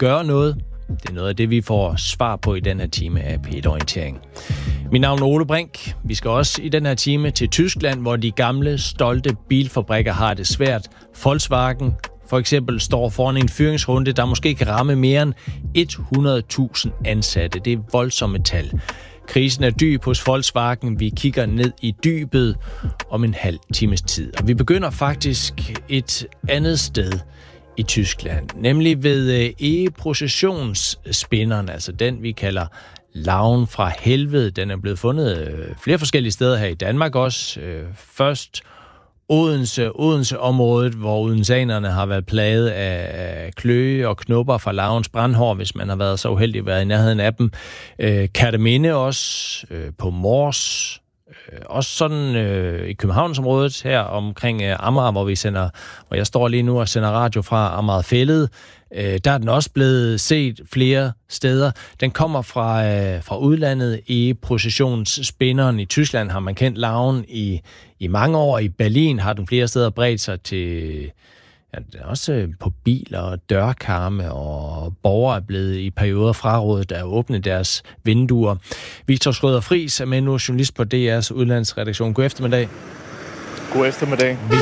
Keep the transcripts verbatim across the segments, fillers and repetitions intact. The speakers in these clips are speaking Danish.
gøre noget? Det er noget af det, vi får svar på i den her time af P et-orientering. Mit navn er Ole Brink. Vi skal også i den her time til Tyskland, hvor de gamle, stolte bilfabrikker har det svært. Volkswagen for eksempel står foran en fyringsrunde, der måske kan ramme mere end hundrede tusind ansatte. Det er voldsomme tal. Krisen er dyb hos Volkswagen. Vi kigger ned i dybet om en halv times tid. Og vi begynder faktisk et andet sted i Tyskland, nemlig ved E-processionsspinderen, altså den vi kalder larven fra helvede. Den er blevet fundet flere forskellige steder her i Danmark også. Først Odense, Odense-området, hvor odenseanerne har været plaget af kløe og knopper fra larvens brandhår, hvis man har været så uheldig at være i nærheden af dem. Øh, Kerteminde også, øh, på Mors, øh, også sådan øh, i Københavnsområdet her omkring øh, Amager, hvor vi sender, hvor jeg står lige nu og sender radio fra Amagerfælled. Øh, der er den også blevet set flere steder. Den kommer fra, øh, fra udlandet. I processionsspinderen i Tyskland har man kendt larven i, i mange år. I Berlin har den flere steder bredt sig til, ja, også på biler og dørkarme, og borgere er blevet i perioder frarådet at åbne deres vinduer. Victor Schrøder Friis er med nu, journalist på D R's udlandsredaktion. God eftermiddag. God eftermiddag. Vi...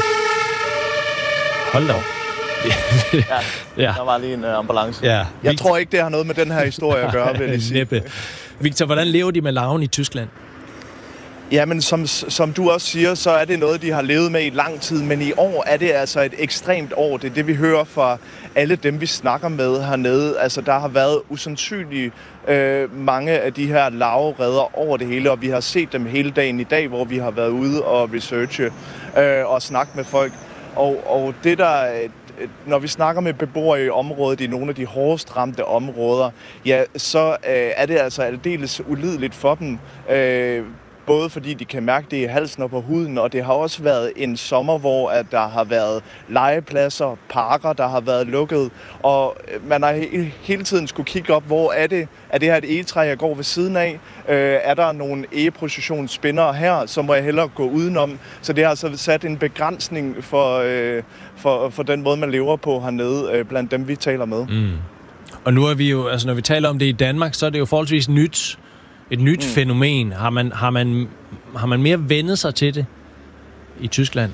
Hold da. ja, ja, der var lige en uh, ambulance. Ja. Jeg Victor... tror ikke, det har noget med den her historie at gøre, vil jeg sige. Næppe. Victor, hvordan lever de med larven i Tyskland? Jamen, som, som du også siger, så er det noget, de har levet med i lang tid, men i år er det altså et ekstremt år. Det er det, vi hører fra alle dem, vi snakker med hernede. Altså, der har været usandsynlige øh, mange af de her larveredder over det hele, og vi har set dem hele dagen i dag, hvor vi har været ude og researche øh, og snakke med folk. Og, og det der... Når vi snakker med beboere i området, i nogle af de hårdest ramte områder, ja, så øh, er det altså aldeles ulideligt for dem. Øh, både fordi de kan mærke det i halsen og på huden, og det har også været en sommer, hvor at der har været legepladser, parker, der har været lukket, og man har he- hele tiden skulle kigge op, hvor er det, er det her et egetræ, jeg går ved siden af? Øh, er der nogle e-processionsspindere her, så må jeg hellere gå udenom. Så det har altså sat en begrænsning for, øh, for, for den måde, man lever på hernede, øh, blandt dem, vi taler med. Mm. Og nu er vi jo, altså når vi taler om det i Danmark, så er det jo forholdsvis nyt. Et nyt mm. fænomen. Har man, har, man, har man mere vendet sig til det i Tyskland?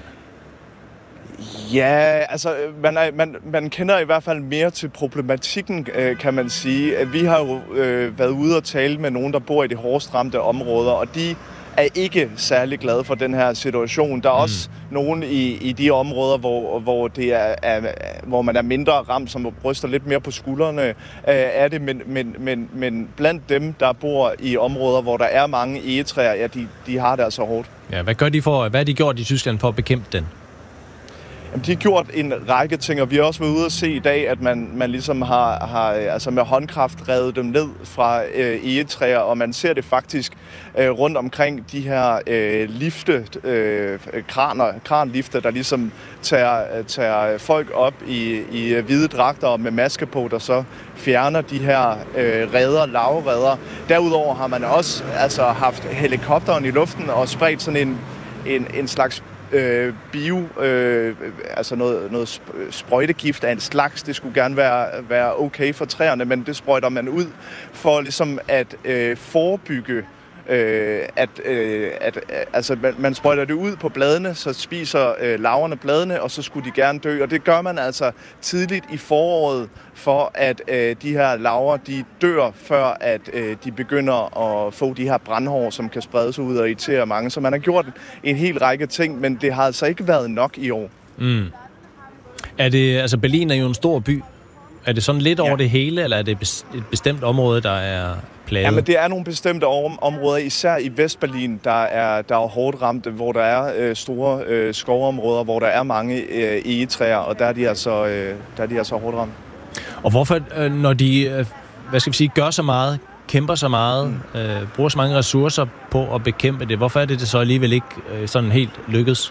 Ja, altså man, er, man, man kender i hvert fald mere til problematikken, øh, kan man sige. Vi har jo øh, været ude og tale med nogen, der bor i de hårdest ramte områder, og de er ikke særlig glade for den her situation. Der er mm. også nogen i, i de områder, hvor, hvor, det er, er, hvor man er mindre ramt, som ryster lidt mere på skuldrene øh, af det, men, men, men, men blandt dem, der bor i områder, hvor der er mange egetræer, ja, de, de har det altså hårdt. Ja, hvad gør de for, hvad har de gjort i Tyskland for at bekæmpe den? De har gjort en række ting, og vi har også været ude at se i dag, at man, man ligesom har, har altså med håndkraft revet dem ned fra øh, egetræer, og man ser det faktisk øh, rundt omkring de her øh, lifte, øh, kraner, kranlifte, der ligesom tager, tager folk op i, i hvide dragter og med maske på, der så fjerner de her øh, redder, larveredder. Derudover har man også altså, haft helikopteren i luften og spredt sådan en, en, en slags Øh, bio, øh, altså noget, noget sprøjtegift af en slags. Det skulle gerne være, være okay for træerne, men det sprøjter man ud for ligesom at øh, forebygge, øh, at, øh, at altså man, man sprøjter det ud på bladene, så spiser øh, larverne bladene, og så skulle de gerne dø. Og det gør man altså tidligt i foråret, for at øh, de her larver, de dør, før at øh, de begynder at få de her brandhår, som kan sprede sig ud og irritere mange. Så man har gjort en hel række ting, men det har altså ikke været nok i år. Mm. Er det, altså Berlin er jo en stor by. Er det sådan lidt ja. over det hele, eller er det et bestemt område, der er plaget? Ja, men det er nogle bestemte områder, især i Vestberlin, der er, der er hårdt ramt, hvor der er øh, store øh, skovområder, hvor der er mange øh, egetræer, og der er de altså, øh, der er de altså hårdt ramt. Og hvorfor, øh, når de øh, hvad skal vi sige, gør så meget, kæmper så meget, mm. øh, bruger så mange ressourcer på at bekæmpe det, hvorfor er det, det så alligevel ikke øh, sådan helt lykkes?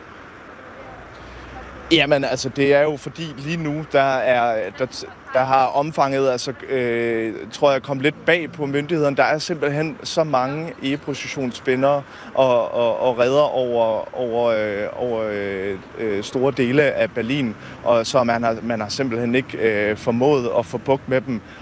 Jamen, altså, det er jo fordi lige nu, der er der, der har omfanget, altså, øh, tror jeg, kommet lidt bag på myndighederne. Der er simpelthen så mange e-processionsspindere og, og, og redder over, over, øh, over øh, store dele af Berlin, og så man har, man har simpelthen ikke øh, formået at få bugt med dem.